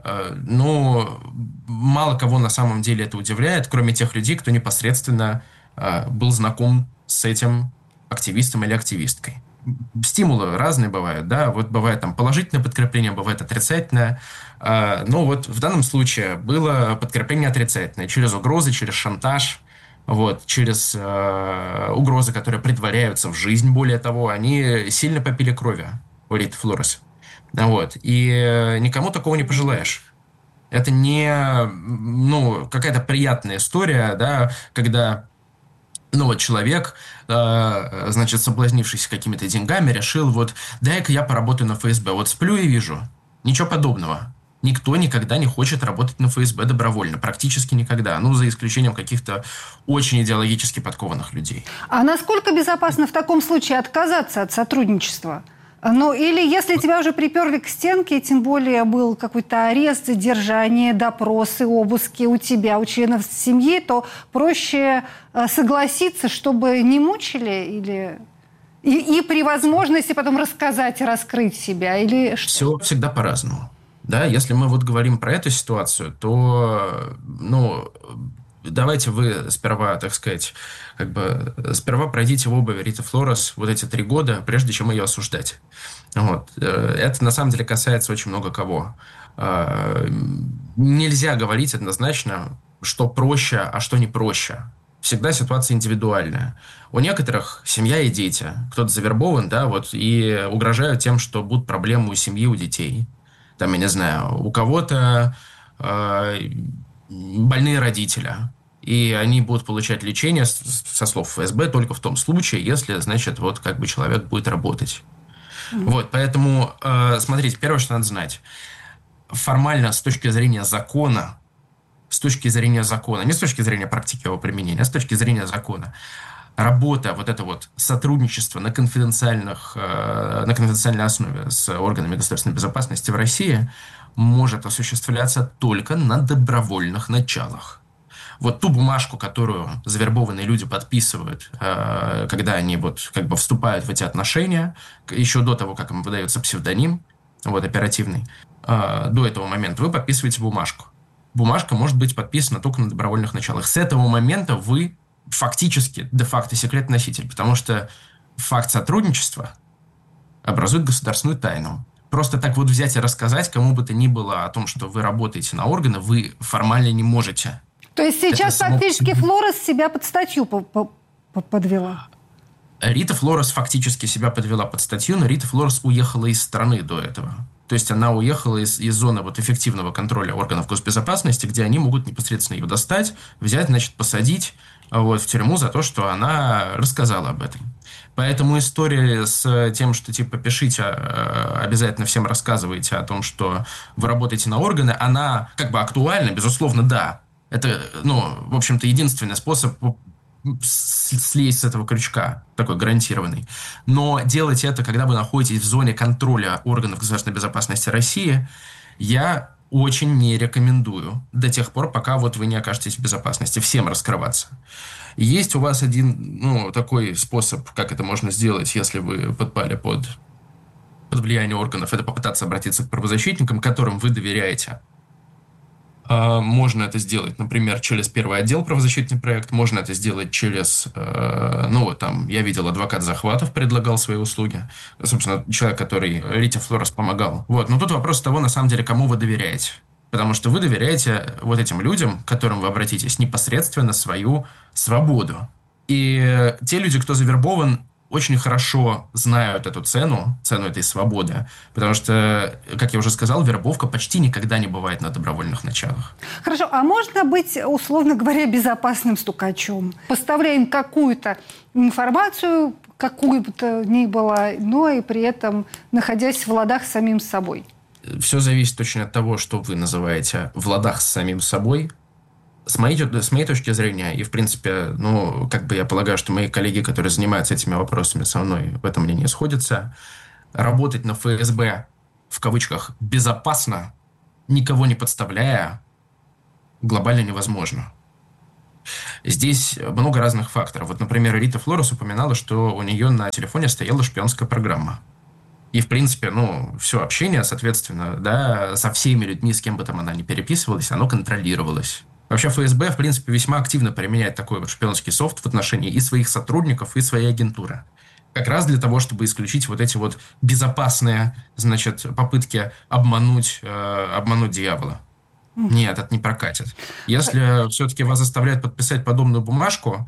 ну, мало кого на самом деле это удивляет, кроме тех людей, кто непосредственно был знаком с этим активистом или активисткой. Стимулы разные бывают, да, вот бывает там положительное подкрепление, бывает отрицательное, но вот в данном случае было подкрепление отрицательное через угрозы, через шантаж, вот, через угрозы, которые претворяются в жизнь, более того, они сильно попили крови у Риты Флорес, вот, и никому такого не пожелаешь. Это не, ну, какая-то приятная история, да, когда... Ну, вот человек, значит, соблазнившийся какими-то деньгами, решил, вот, дай-ка я поработаю на ФСБ. Вот сплю и вижу. Ничего подобного. Никто никогда не хочет работать на ФСБ добровольно. Практически никогда. Ну, за исключением каких-то очень идеологически подкованных людей. А насколько безопасно в таком случае отказаться от сотрудничества? Ну, или если тебя уже приперли к стенке, тем более был какой-то арест, задержание, допросы, обыски у тебя, у членов семьи, то проще согласиться, чтобы не мучили или... И при возможности потом рассказать, раскрыть себя, или что? Все всегда по-разному. Да, если мы вот говорим про эту ситуацию, то, ну... Давайте вы сперва, так сказать, как бы сперва пройдите в обуви Риты Флорес вот эти 3 года, прежде чем ее осуждать. Вот. Это на самом деле касается очень много кого. Нельзя говорить однозначно, что проще, а что не проще. Всегда ситуация индивидуальная. У некоторых семья и дети. Кто-то завербован, да, вот, и угрожают тем, что будут проблемы у семьи, у детей. Там, я не знаю, у кого-то... больные родители, и они будут получать лечение, со слов ФСБ, только в том случае, если, значит, вот как бы человек будет работать. Вот, поэтому, смотрите, первое, что надо знать. Формально, с точки зрения закона, не с точки зрения практики его применения, а с точки зрения закона, работа, вот это вот сотрудничество на конфиденциальной основе с органами государственной безопасности в России может осуществляться только на добровольных началах. Вот ту бумажку, которую завербованные люди подписывают, когда они вот как бы вступают в эти отношения, еще до того, как им выдается псевдоним, вот оперативный, до этого момента вы подписываете бумажку. Бумажка может быть подписана только на добровольных началах. С этого момента вы фактически, де-факто секретный носитель, потому что факт сотрудничества образует государственную тайну. Просто так вот взять и рассказать кому бы то ни было о том, что вы работаете на органы, вы формально не можете. То есть сейчас фактически Флорес себя под статью подвела? Рита Флорес фактически себя подвела под статью, но Рита Флорес уехала из страны до этого. То есть она уехала из зоны вот эффективного контроля органов госбезопасности, где они могут непосредственно ее достать, взять, значит, посадить вот, в тюрьму за то, что она рассказала об этом. Поэтому история с тем, что типа пишите, обязательно всем рассказывайте о том, что вы работаете на органы, она как бы актуальна, безусловно, да. Это, ну, в общем-то, единственный способ слезть с этого крючка, такой гарантированный. Но делать это, когда вы находитесь в зоне контроля органов государственной безопасности России, я очень не рекомендую до тех пор, пока вот вы не окажетесь в безопасности, всем раскрываться. Есть у вас один, ну, такой способ, как это можно сделать, если вы подпали под влияние органов, это попытаться обратиться к правозащитникам, которым вы доверяете. Можно это сделать, например, через первый отдел правозащитный проект, можно это сделать через, ну, там, я видел, адвокат Захватов предлагал свои услуги, собственно, человек, который Рите Флорес помогал. Вот, но тут вопрос того, на самом деле, кому вы доверяете. Потому что вы доверяете вот этим людям, к которым вы обратитесь, непосредственно свою свободу. И те люди, кто завербован, очень хорошо знают эту цену этой свободы, потому что, как я уже сказал, вербовка почти никогда не бывает на добровольных началах. Хорошо, а можно быть, условно говоря, безопасным стукачом? Поставляем какую-то информацию, какую бы то ни было, но и при этом находясь в ладах с самим собой. Все зависит очень от того, что вы называете в ладах с самим собой. С моей точки зрения, и в принципе, я полагаю, что мои коллеги, которые занимаются этими вопросами со мной, в этом мнении сходятся, работать на ФСБ, в кавычках, безопасно, никого не подставляя, глобально невозможно. Здесь много разных факторов. Вот, например, Рита Флорес упоминала, что у нее на телефоне стояла шпионская программа. И, в принципе, все общение, соответственно, да, со всеми людьми, с кем бы там она ни переписывалась, оно контролировалось. Вообще ФСБ, в принципе, весьма активно применяет такой вот шпионский софт в отношении и своих сотрудников, и своей агентуры. Как раз для того, чтобы исключить вот эти вот безопасные, попытки обмануть дьявола. Нет, это не прокатит. Если все-таки вас заставляют подписать подобную бумажку,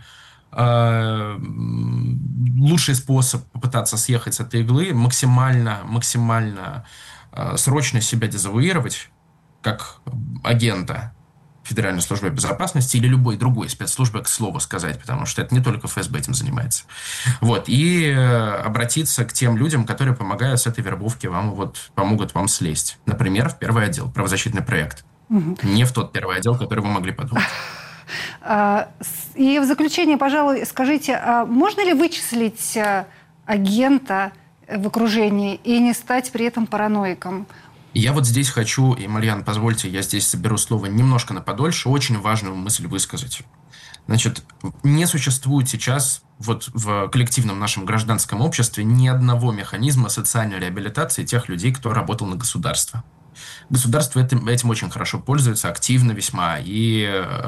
лучший способ попытаться съехать с этой иглы максимально срочно себя дезавуировать как агента Федеральной службы безопасности или любой другой спецслужбы, к слову сказать, потому что это не только ФСБ этим занимается. Вот. И обратиться к тем людям, которые помогают с этой вербовки помогут вам слезть. Например, в первый отдел, правозащитный проект. Не в тот первый отдел, который вы могли подумать. И в заключение, пожалуй, скажите, а можно ли вычислить агента в окружении и не стать при этом параноиком? Я вот здесь хочу, и, Марьяна, позвольте, я здесь соберу слово немножко на подольше, очень важную мысль высказать. Значит, не существует сейчас вот в коллективном нашем гражданском обществе ни одного механизма социальной реабилитации тех людей, кто работал на государство. Государство этим очень хорошо пользуется, активно весьма, и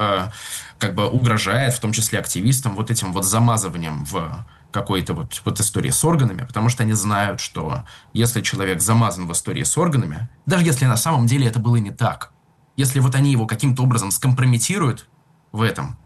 угрожает, в том числе активистам, вот этим вот замазыванием в какой-то вот истории с органами, потому что они знают, что если человек замазан в истории с органами, даже если на самом деле это было не так, если вот они его каким-то образом скомпрометируют в этом,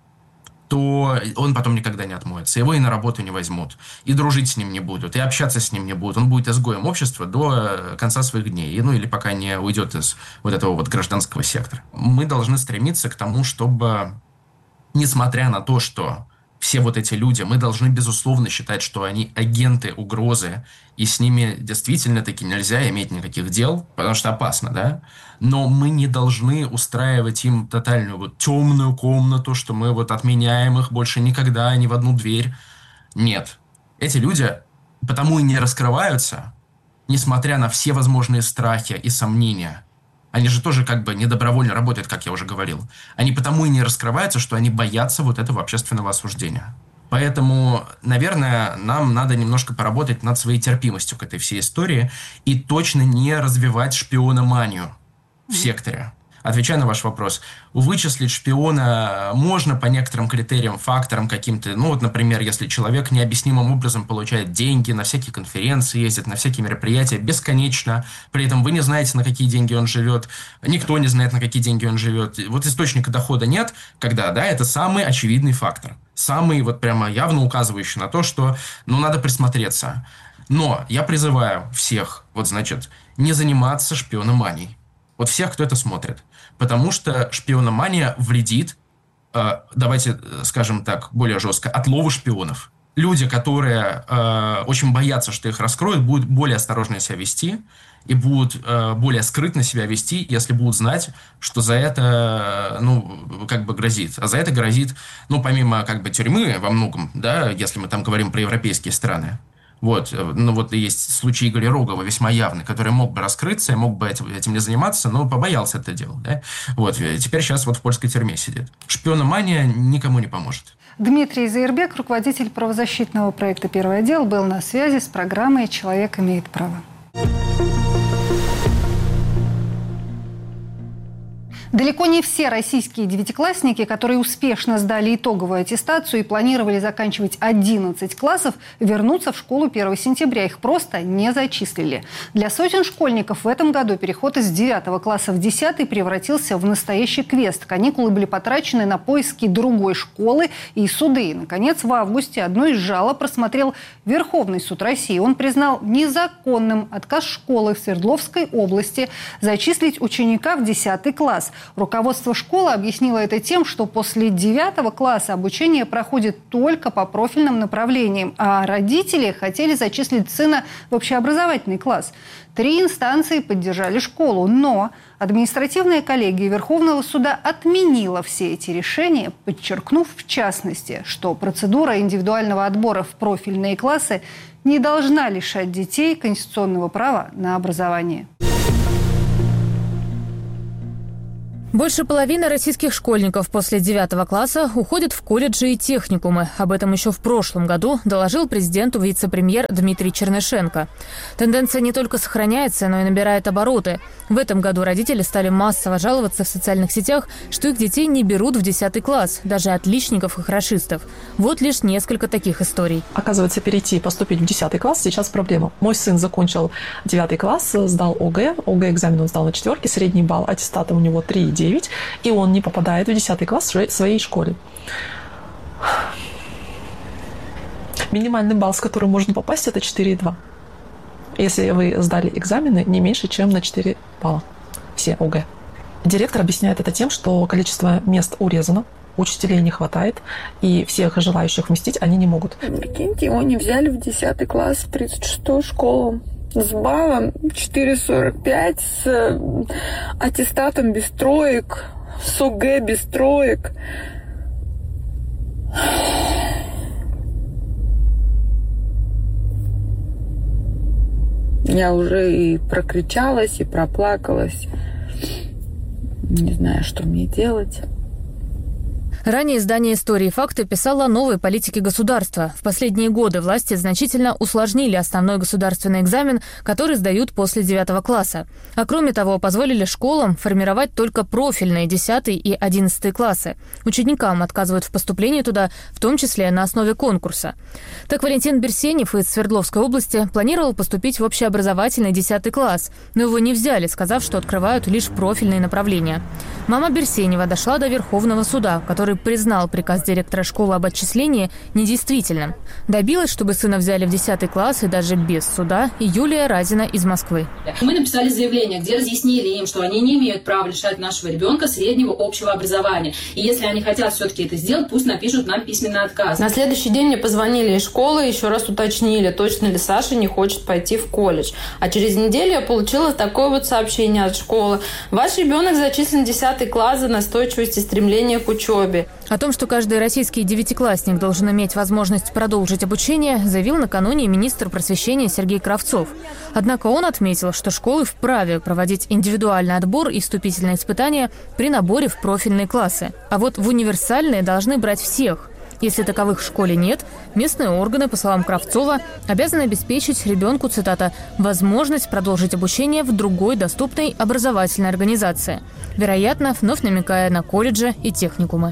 то он потом никогда не отмоется. Его и на работу не возьмут, и дружить с ним не будут, и общаться с ним не будут. Он будет изгоем общества до конца своих дней, или пока не уйдет из вот этого вот гражданского сектора. Мы должны стремиться к тому, чтобы, несмотря на то, что все вот эти люди, мы должны, безусловно, считать, что они агенты угрозы, и с ними действительно-таки нельзя иметь никаких дел, потому что опасно, да? Но мы не должны устраивать им тотальную вот темную комнату, что мы вот отменяем их больше никогда ни в одну дверь. Нет. Эти люди потому и не раскрываются, несмотря на все возможные страхи и сомнения. Они же тоже недобровольно работают, как я уже говорил. Они потому и не раскрываются, что они боятся вот этого общественного осуждения. Поэтому, наверное, нам надо немножко поработать над своей терпимостью к этой всей истории и точно не развивать шпиономанию в секторе. Отвечая на ваш вопрос, вычислить шпиона можно по некоторым критериям, факторам каким-то. Например, если человек необъяснимым образом получает деньги, на всякие конференции ездит, на всякие мероприятия бесконечно, при этом вы не знаете, на какие деньги он живет, никто не знает, на какие деньги он живет. Вот источника дохода нет, это самый очевидный фактор. Самый прямо явно указывающий на то, что надо присмотреться. Но я призываю всех, не заниматься шпиономанией. Вот всех, кто это смотрит. Потому что шпиономания вредит, давайте скажем так, более жестко, отлову шпионов. Люди, которые очень боятся, что их раскроют, будут более осторожно себя вести и будут более скрытно себя вести, если будут знать, что за это грозит. А за это грозит, помимо тюрьмы во многом, да, если мы там говорим про европейские страны. Есть случай Игоря Рогова весьма явный, который мог бы раскрыться, мог бы этим не заниматься, но побоялся это делать. Да? Теперь сейчас в польской тюрьме сидит. Шпиономания никому не поможет. Дмитрий Зайербек, руководитель правозащитного проекта «Первый отдел», был на связи с программой «Человек имеет право». Далеко не все российские девятиклассники, которые успешно сдали итоговую аттестацию и планировали заканчивать 11 классов, вернутся в школу 1 сентября. Их просто не зачислили. Для сотен школьников в этом году переход из 9 класса в 10 превратился в настоящий квест. Каникулы были потрачены на поиски другой школы и суды. Наконец, в августе одно из жалоб рассмотрел Верховный суд России. Он признал незаконным отказ школы в Свердловской области зачислить ученика в 10 класс. Руководство школы объяснило это тем, что после 9 класса обучение проходит только по профильным направлениям, а родители хотели зачислить сына в общеобразовательный класс. 3 инстанции поддержали школу, но административная коллегия Верховного суда отменила все эти решения, подчеркнув в частности, что процедура индивидуального отбора в профильные классы не должна лишать детей конституционного права на образование. Больше половины российских школьников после 9 класса уходят в колледжи и техникумы. Об этом еще в прошлом году доложил президенту вице-премьер Дмитрий Чернышенко. Тенденция не только сохраняется, но и набирает обороты. В этом году родители стали массово жаловаться в социальных сетях, что их детей не берут в 10 класс, даже отличников и хорошистов. Вот лишь несколько таких историй. Оказывается, перейти и поступить в 10 класс сейчас проблема. Мой сын закончил 9 класс, сдал ОГЭ. ОГЭ экзамен он сдал на 4, средний балл аттестата у него 3,9. И он не попадает в 10 класс в своей школе. Минимальный балл, с которым можно попасть, это 4,2. Если вы сдали экзамены не меньше, чем на 4 балла. Все ОГЭ. Директор объясняет это тем, что количество мест урезано, учителей не хватает, и всех желающих вместить они не могут. Прикиньте, его не взяли в 10 класс в 36-ю школу. С баллом 4,45, с аттестатом без троек, с ОГЭ без троек. Я уже и прокричалась, и проплакалась. Не знаю, что мне делать. Ранее издание «Истории и факты» писало о новой политике государства. В последние годы власти значительно усложнили основной государственный экзамен, который сдают после 9 класса. А кроме того, позволили школам формировать только профильные 10 и 11 классы. Ученикам отказывают в поступлении туда, в том числе на основе конкурса. Так Валентин Берсенев из Свердловской области планировал поступить в общеобразовательный 10 класс, но его не взяли, сказав, что открывают лишь профильные направления. Мама Берсенева дошла до Верховного суда, который признал приказ директора школы об отчислении недействительным. Добилась, чтобы сына взяли в 10 класс и даже без суда, и Юлия Разина из Москвы. Мы написали заявление, где разъяснили им, что они не имеют права лишать нашего ребенка среднего общего образования. И если они хотят все-таки это сделать, пусть напишут нам письменный отказ. На следующий день мне позвонили из школы, еще раз уточнили, точно ли Саша не хочет пойти в колледж. А через неделю я получила такое вот сообщение от школы. Ваш ребенок зачислен в 10 класс за настойчивость и стремление к учебе. О том, что каждый российский девятиклассник должен иметь возможность продолжить обучение, заявил накануне министр просвещения Сергей Кравцов. Однако он отметил, что школы вправе проводить индивидуальный отбор и вступительные испытания при наборе в профильные классы. А вот в универсальные должны брать всех. Если таковых в школе нет, местные органы, по словам Кравцова, обязаны обеспечить ребенку, цитата, «возможность продолжить обучение в другой доступной образовательной организации», вероятно, вновь намекая на колледжи и техникумы.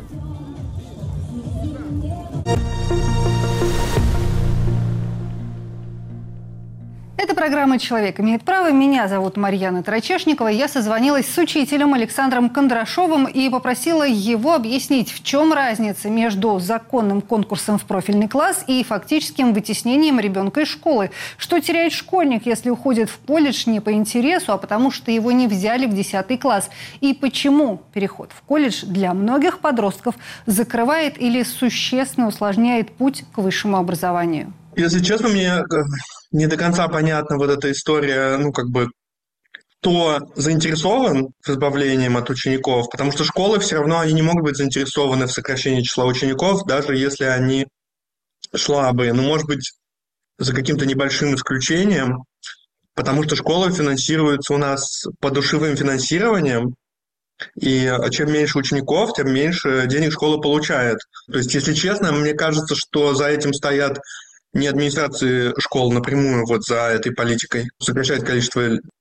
Это программа «Человек имеет право». Меня зовут Марьяна Трачешникова. Я созвонилась с учителем Александром Кондрашовым и попросила его объяснить, в чем разница между законным конкурсом в профильный класс и фактическим вытеснением ребенка из школы. Что теряет школьник, если уходит в колледж не по интересу, а потому что его не взяли в 10 класс? И почему переход в колледж для многих подростков закрывает или существенно усложняет путь к высшему образованию? Если честно, мне не до конца понятна вот эта история, кто заинтересован в избавлении от учеников, потому что школы все равно они не могут быть заинтересованы в сокращении числа учеников, даже если они слабые. Может быть, за каким-то небольшим исключением, потому что школы финансируются у нас подушевым финансированием, и чем меньше учеников, тем меньше денег школа получает. То есть, если честно, мне кажется, что за этим стоят не администрации школ напрямую за этой политикой, сокращать количество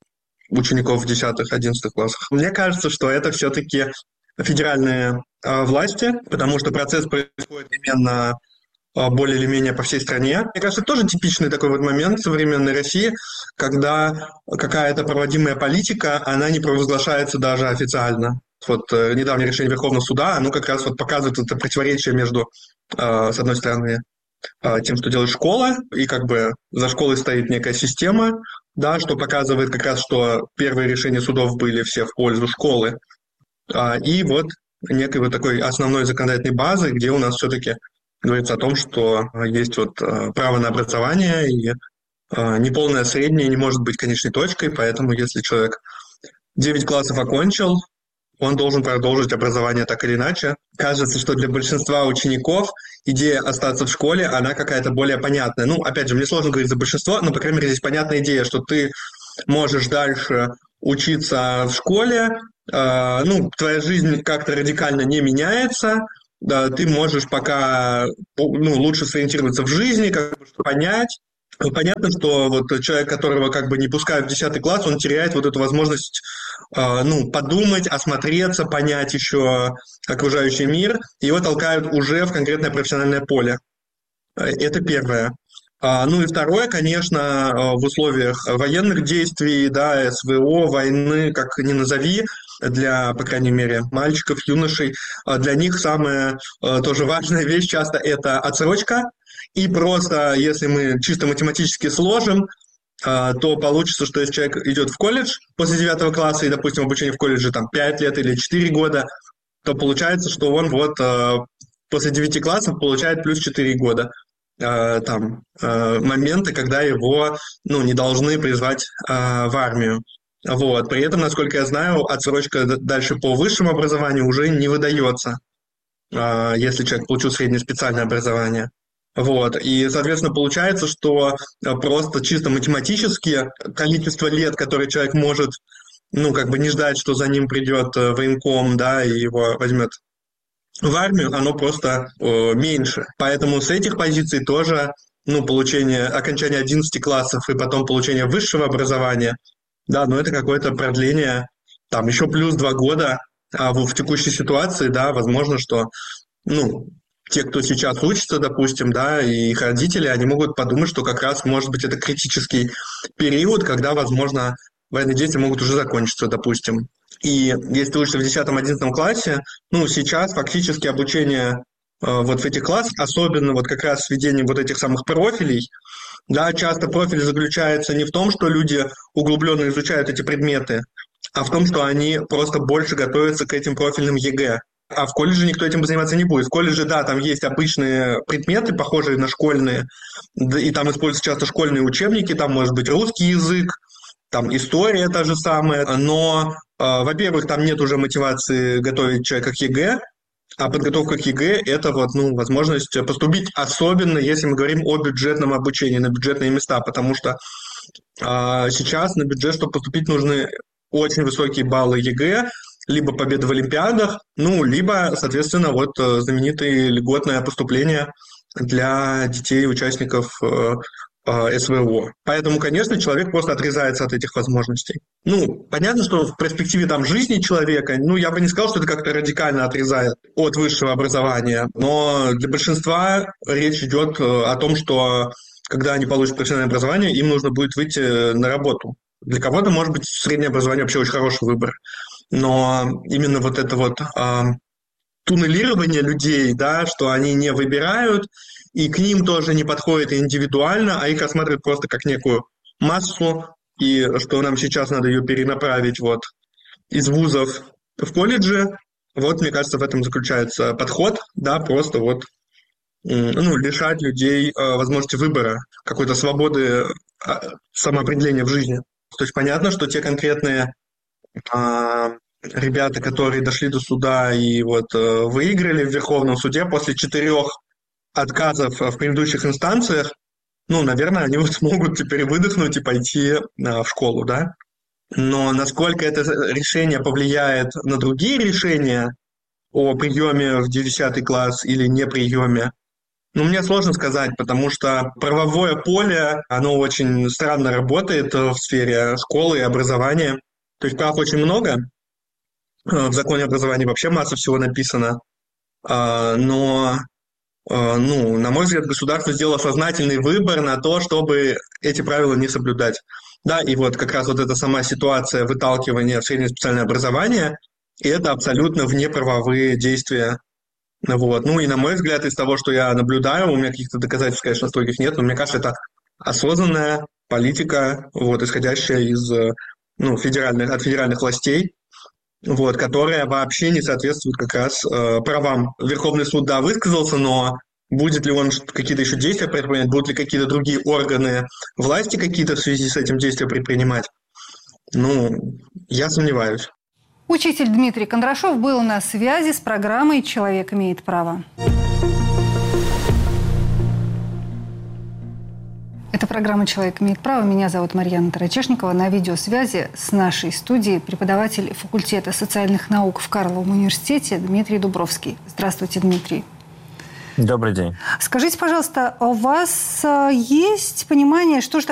учеников в 10-11 классах. Мне кажется, что это все-таки федеральные власти, потому что процесс происходит именно более или менее по всей стране. Мне кажется, это тоже типичный такой вот момент в современной России, когда какая-то проводимая политика, она не провозглашается даже официально. Вот недавнее решение Верховного суда, оно как раз вот показывает это противоречие между, с одной стороны, тем, что делает школа, и как бы за школой стоит некая система, да, что показывает как раз, что первые решения судов были все в пользу школы. И вот некой вот такой основной законодательной базы, где у нас все-таки говорится о том, что есть вот право на образование, и неполное среднее не может быть конечной точкой, поэтому если человек 9 классов окончил, он должен продолжить образование так или иначе. Кажется, что для большинства учеников идея остаться в школе, она какая-то более понятная. Ну, опять же, мне сложно говорить за большинство, но, по крайней мере, здесь понятная идея, что ты можешь дальше учиться в школе, твоя жизнь как-то радикально не меняется, да, ты можешь пока лучше сориентироваться в жизни, как бы понять. Понятно, что вот человек, которого как бы не пускают в 10 класс, он теряет вот эту возможность подумать, осмотреться, понять еще окружающий мир, и его толкают уже в конкретное профессиональное поле. Это первое. И второе, конечно, в условиях военных действий, да, СВО, войны, как ни назови, для, по крайней мере, мальчиков, юношей, для них самая тоже важная вещь часто это отсрочка. И просто, если мы чисто математически сложим, то получится, что если человек идет в колледж после 9 класса и, допустим, обучение в колледже там 5 лет или 4 года, то получается, что он вот после 9 классов получает плюс 4 года. Моменты, когда его не должны призвать в армию. Вот. При этом, насколько я знаю, отсрочка дальше по высшему образованию уже не выдается, если человек получил среднее специальное образование. Вот. И, соответственно, получается, что просто чисто математически количество лет, которые человек может, не ждать, что за ним придет военком, да, и его возьмет в армию, оно просто меньше. Поэтому с этих позиций тоже, окончание 11 классов и потом получение высшего образования, да, это какое-то продление, там, еще плюс 2 года, а в текущей ситуации, да, возможно, что, те, кто сейчас учится, допустим, да, и их родители, они могут подумать, что как раз, может быть, это критический период, когда, возможно, военные действия могут уже закончиться, допустим. И если ты учишься в 10-11 классе, сейчас фактически обучение вот в этих классах, особенно вот как раз введением вот этих самых профилей, да, часто профиль заключается не в том, что люди углубленно изучают эти предметы, а в том, что они просто больше готовятся к этим профильным ЕГЭ. А в колледже никто этим заниматься не будет. В колледже, да, там есть обычные предметы, похожие на школьные, и там используются часто школьные учебники, там может быть русский язык, там история та же самая, но, во-первых, там нет уже мотивации готовить человека к ЕГЭ, а подготовка к ЕГЭ – это возможность поступить, особенно если мы говорим о бюджетном обучении, на бюджетные места, потому что сейчас на бюджет, чтобы поступить, нужны очень высокие баллы ЕГЭ, либо победа в олимпиадах, либо, соответственно, знаменитые льготное поступление для детей, участников СВО. Поэтому, конечно, человек просто отрезается от этих возможностей. Понятно, что в перспективе жизни человека, я бы не сказал, что это как-то радикально отрезает от высшего образования, но для большинства речь идет о том, что когда они получат профессиональное образование, им нужно будет выйти на работу. Для кого-то, может быть, среднее образование вообще очень хороший выбор. Но именно вот это туннелирование людей, да, что они не выбирают, и к ним тоже не подходит индивидуально, а их рассматривают просто как некую массу, и что нам сейчас надо ее перенаправить из вузов в колледжи. Мне кажется, в этом заключается подход, да, просто лишать людей возможности выбора, какой-то свободы самоопределения в жизни. То есть понятно, что те конкретные ребята, которые дошли до суда и выиграли в Верховном суде после 4 отказов в предыдущих инстанциях, наверное, они смогут теперь выдохнуть и пойти в школу, да. Но насколько это решение повлияет на другие решения о приеме в 10 класс или не приеме, Ну, мне сложно сказать, потому что правовое поле, оно очень странно работает в сфере школы и образования. То есть прав очень много. В законе образования вообще масса всего написано. Но, на мой взгляд, государство сделало сознательный выбор на то, чтобы эти правила не соблюдать. Да, и вот как раз вот эта сама ситуация выталкивания в среднее специальное образование, и это абсолютно внеправовые действия. Вот. Ну и на мой взгляд, из того, что я наблюдаю, у меня каких-то доказательств, конечно, стольких нет, но мне кажется, это осознанная политика, вот, исходящая из от федеральных властей, вот, которая вообще не соответствует как раз правам. Верховный суд, да, высказался, но будет ли он какие-то еще действия предпринимать, будут ли какие-то другие органы власти какие-то в связи с этим действия предпринимать? Я сомневаюсь. Учитель Дмитрий Кондрашов был на связи с программой «Человек имеет право». Это программа «Человек имеет право». Меня зовут Марьяна Тарачешникова. На видеосвязи с нашей студией преподаватель факультета социальных наук в Карловом университете Дмитрий Дубровский. Здравствуйте, Дмитрий. Добрый день. Скажите, пожалуйста, у вас есть понимание, что же